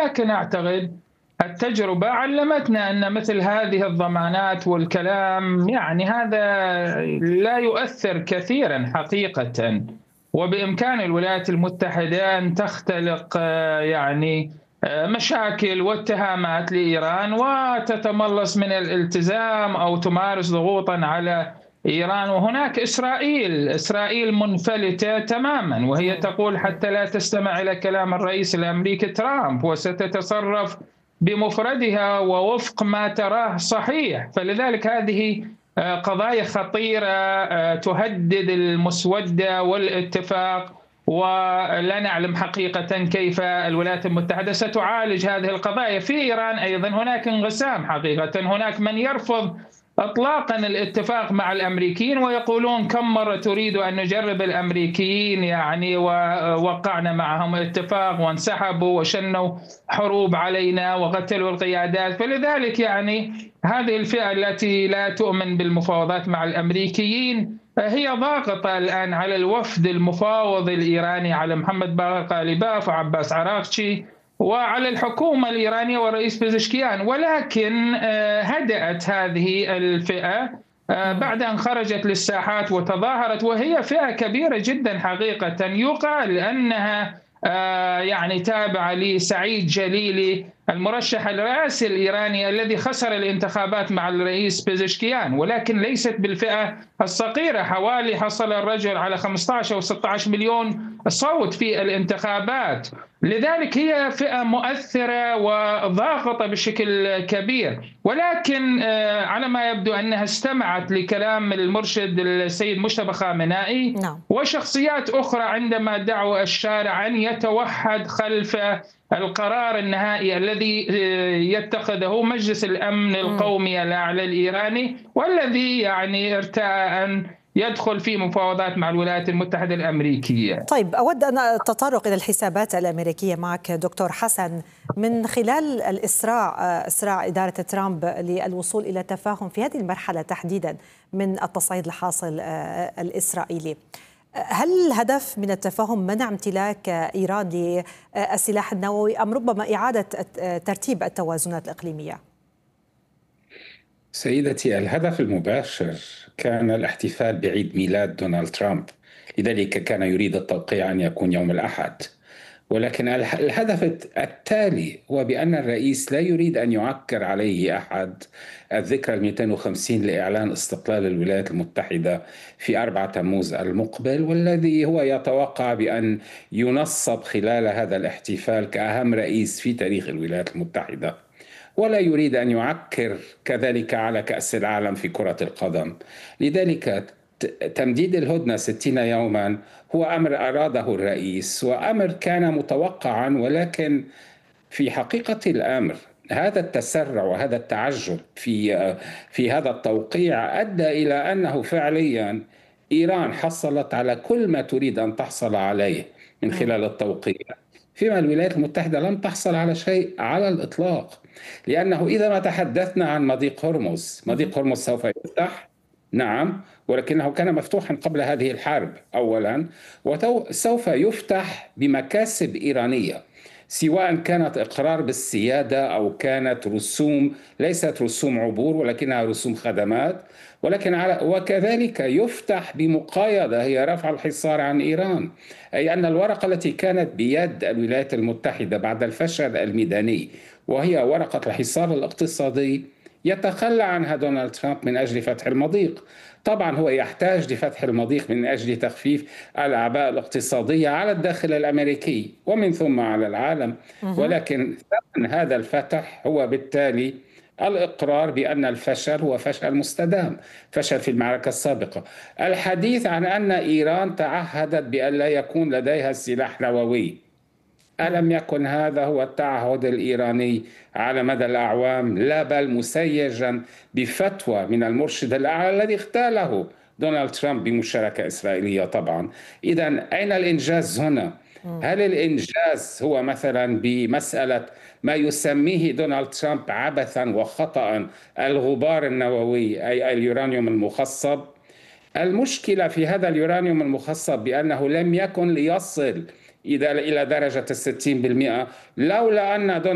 ولكن أعتقد التجربة علمتنا أن مثل هذه الضمانات والكلام يعني هذا لا يؤثر كثيرا حقيقة. وبإمكان الولايات المتحدة أن تختلق يعني مشاكل واتهامات لإيران وتتملص من الالتزام أو تمارس ضغوطا على إيران. وهناك إسرائيل منفلتة تماما، وهي تقول حتى لا تستمع إلى كلام الرئيس الأمريكي ترامب وستتصرف بمفردها ووفق ما تراه صحيح. فلذلك هذه قضايا خطيرة تهدد المسودة والاتفاق، ولا نعلم حقيقة كيف الولايات المتحدة ستعالج هذه القضايا. في إيران أيضا هناك انقسام حقيقة، هناك من يرفض اطلاقا الاتفاق مع الامريكيين ويقولون كم مره تريد ان نجرب الامريكيين يعني، ووقعنا معهم اتفاق وانسحبوا وشنوا حروب علينا وقتلوا القيادات. فلذلك يعني هذه الفئه التي لا تؤمن بالمفاوضات مع الامريكيين هي ضاغطه الان على الوفد المفاوض الايراني، على محمد باقر غالباف وعباس عراقچي، وعلى الحكومة الإيرانية والرئيس بزشكيان. ولكن هدأت هذه الفئة بعد أن خرجت للساحات وتظاهرت، وهي فئة كبيرة جدا حقيقة. يقال أنها يعني تابعة لسعيد جليلي المرشح الرئاسي الإيراني الذي خسر الانتخابات مع الرئيس بزشكيان، ولكن ليست بالفئة الصغيرة. حوالي حصل الرجل على 15 أو 16 مليون صوت في الانتخابات. لذلك هي فئة مؤثرة وضاغطة بشكل كبير، ولكن على ما يبدو أنها استمعت لكلام المرشد السيد مجتبى خامنائي وشخصيات أخرى عندما دعوا الشارع أن يتوحد خلف القرار النهائي الذي يتخذه مجلس الأمن القومي الأعلى الإيراني، والذي يعني ارتأى أن يدخل في مفاوضات مع الولايات المتحدة الأمريكية. طيب، أود أن أتطرق إلى الحسابات الأمريكية معك دكتور حسن. من خلال إسراع إدارة ترامب للوصول إلى تفاهم في هذه المرحلة تحديدا من التصعيد الحاصل الإسرائيلي، هل الهدف من التفاهم منع امتلاك إيران للسلاح النووي أم ربما إعادة ترتيب التوازنات الإقليمية؟ سيدتي، الهدف المباشر كان الاحتفال بعيد ميلاد دونالد ترامب، لذلك كان يريد التوقيع أن يكون يوم الأحد. ولكن الهدف التالي هو بأن الرئيس لا يريد أن يعكر عليه أحد الذكرى 250 لإعلان استقلال الولايات المتحدة في 4 تموز المقبل، والذي هو يتوقع بأن ينصب خلال هذا الاحتفال كأهم رئيس في تاريخ الولايات المتحدة. ولا يريد أن يعكر كذلك على كأس العالم في كرة القدم. لذلك تمديد الهدنة 60 يوما هو أمر أراده الرئيس وأمر كان متوقعا، ولكن في حقيقة الأمر هذا التسرع وهذا التعجل في هذا التوقيع أدى إلى أنه فعليا إيران حصلت على كل ما تريد أن تحصل عليه من خلال التوقيع، فيما الولايات المتحدة لم تحصل على شيء على الإطلاق. لأنه إذا ما تحدثنا عن مضيق هرمز سوف يفتح، نعم، ولكنه كان مفتوحا قبل هذه الحرب أولا، وسوف يفتح بمكاسب إيرانية، سواء كانت إقرار بالسيادة أو كانت رسوم، ليست رسوم عبور ولكنها رسوم خدمات، وكذلك يفتح بمقايضة هي رفع الحصار عن إيران. أي أن الورقة التي كانت بيد الولايات المتحدة بعد الفشل الميداني وهي ورقة الحصار الاقتصادي يتخلى عنها دونالد ترامب من أجل فتح المضيق. طبعا هو يحتاج لفتح المضيق من أجل تخفيف الأعباء الاقتصادية على الداخل الأمريكي ومن ثم على العالم، ولكن ثمن هذا الفتح هو بالتالي الإقرار بأن الفشل هو فشل مستدام، فشل في المعركة السابقة. الحديث عن أن إيران تعهدت بأن لا يكون لديها سلاح نووي، ألم يكن هذا هو التعهد الإيراني على مدى الأعوام؟ لا، بل مسيجا بفتوى من المرشد الأعلى الذي اغتاله دونالد ترامب بمشاركة إسرائيلية طبعا. إذن أين الإنجاز هنا؟ هل الإنجاز هو مثلا بمسألة ما يسميه دونالد ترامب عبثا وخطأ الغبار النووي، أي اليورانيوم المخصب؟ المشكلة في هذا اليورانيوم المخصب بأنه لم يكن ليصل إلى درجة 60% لولا أن